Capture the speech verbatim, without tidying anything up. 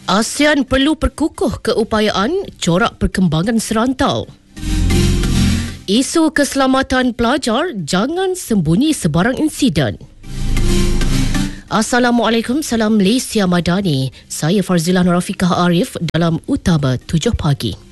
ASEAN perlu perkukuh keupayaan corak perkembangan serantau. Isu keselamatan pelajar, jangan sembunyi sebarang insiden. Assalamualaikum, salam Malaysia Madani. Saya Farzila Nurafikah Arif dalam Utama tujuh pagi.